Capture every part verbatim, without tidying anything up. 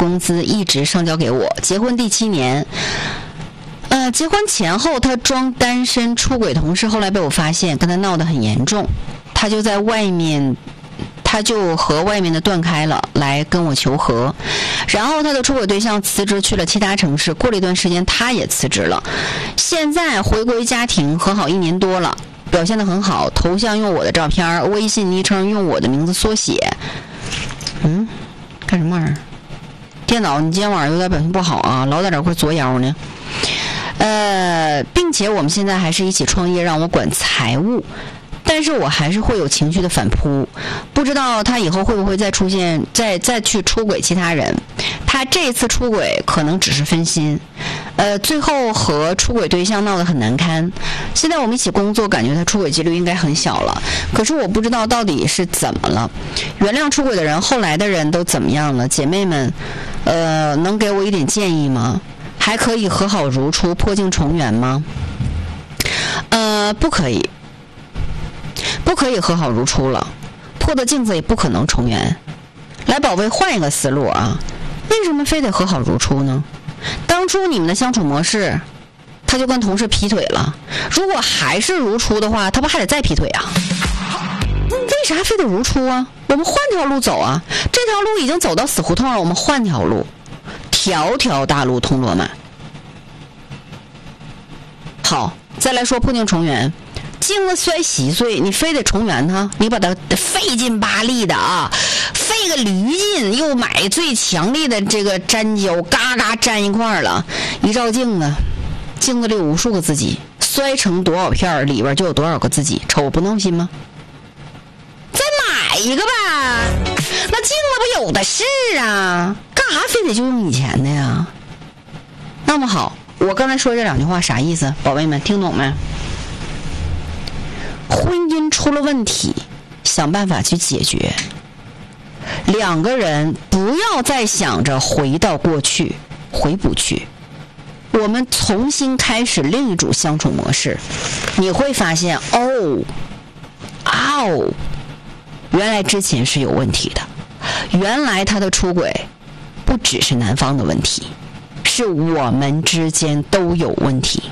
工资一直上交给我，结婚第七年。呃，结婚前后他装单身出轨同事，后来被我发现，跟他闹得很严重，他就在外面。他就和外面的断开了，来跟我求和。然后他的出轨对象辞职去了其他城市，过了一段时间他也辞职了。现在回归家庭，和好一年多了，表现得很好，头像用我的照片，微信昵称用我的名字缩写。嗯，干什么玩意儿？电脑，你今天晚上有点表现不好啊，老在这块作妖呢。呃，并且我们现在还是一起创业，让我管财务。但是我还是会有情绪的反扑，不知道他以后会不会再出现，再再去出轨其他人。他这次出轨可能只是分心，呃，最后和出轨对象闹得很难堪。现在我们一起工作，感觉他出轨几率应该很小了，可是我不知道到底是怎么了。原谅出轨的人，后来的人都怎么样了？姐妹们，呃，能给我一点建议吗？还可以和好如初，破镜重圆吗？呃，不可以。不可以和好如初了，破的镜子也不可能重圆。来，宝贝，换一个思路啊！为什么非得和好如初呢？当初你们的相处模式，他就跟同事劈腿了。如果还是如初的话，他不还得再劈腿啊？为啥非得如初啊？我们换条路走啊！这条路已经走到死胡同了，我们换条路，条条大路通罗马。好，再来说破镜重圆。镜子摔稀碎，你非得重圆它，你把它费劲巴力的啊，费个驴劲，又买最强力的这个粘胶，嘎嘎粘一块了，一照镜子，镜子里有无数个自己，摔成多少片里边就有多少个自己，瞅不闹心吗？再买一个吧，那镜子不有的是啊，干啥非得就用以前的呀？那么好，我刚才说这两句话啥意思？宝贝们听懂没？婚姻出了问题，想办法去解决。两个人不要再想着回到过去，回不去。我们重新开始另一种相处模式，你会发现，哦，哦，原来之前是有问题的，原来他的出轨不只是男方的问题，是我们之间都有问题，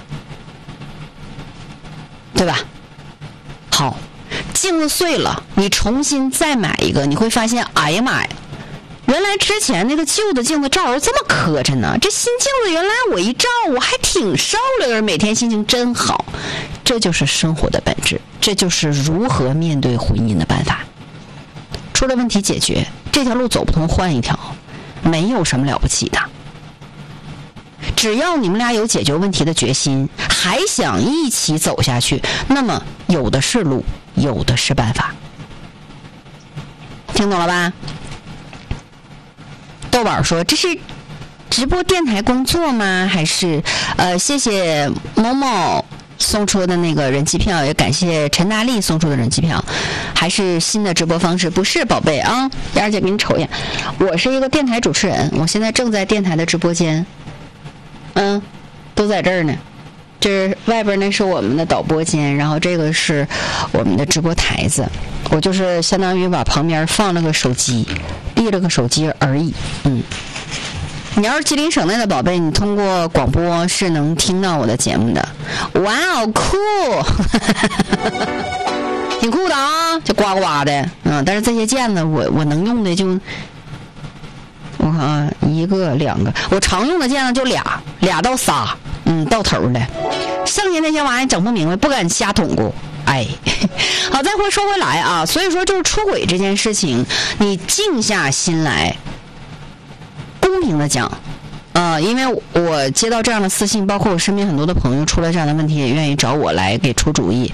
对吧？好，镜子碎了，你重新再买一个，你会发现，哎呀妈呀，原来之前那个旧的镜子照着这么磕碜呢，这新镜子原来我一照我还挺受了，每天心情真好。这就是生活的本质，这就是如何面对婚姻的办法。出了问题解决，这条路走不通换一条，没有什么了不起的。只要你们俩有解决问题的决心，还想一起走下去，那么有的是路，有的是办法。听懂了吧？豆瓣说这是直播电台工作吗？还是呃，谢谢某某送出的那个人气票，也感谢陈大力送出的人气票，还是新的直播方式？不是，宝贝啊，燕儿姐给你瞅一眼，我是一个电台主持人，我现在正在电台的直播间。嗯，都在这儿呢。这外边那是我们的导播间，然后这个是我们的直播台子。我就是相当于把旁边放了个手机，立了个手机而已。嗯，你要是吉林省内的宝贝，你通过广播是能听到我的节目的。哇哦，酷！挺酷的啊，就呱呱的。嗯，但是这些键子我我能用的就。我看啊，一个两个，我常用的键呢就俩，俩到仨，嗯，到头的，剩下那些玩意儿整不明白，不敢瞎捅咕。哎，好，再回说回来啊，所以说就是出轨这件事情，你静下心来，公平的讲，呃，因为我接到这样的私信，包括我身边很多的朋友出了这样的问题，也愿意找我来给出主意，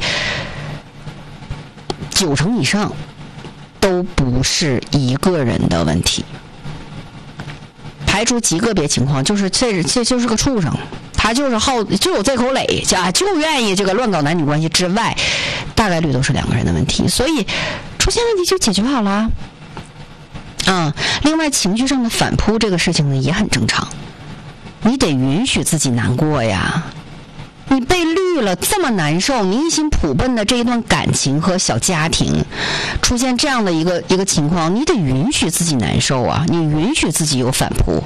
九成以上都不是一个人的问题。排除极个别情况，就是这这就是个畜生，他就是好就有这口垒，家就愿意这个乱搞男女关系之外，大概率都是两个人的问题，所以出现问题就解决好了。啊，另外情绪上的反扑这个事情呢也很正常，你得允许自己难过呀。你被绿了这么难受，你一心普奔的这一段感情和小家庭出现这样的一个一个情况，你得允许自己难受啊，你允许自己有反扑。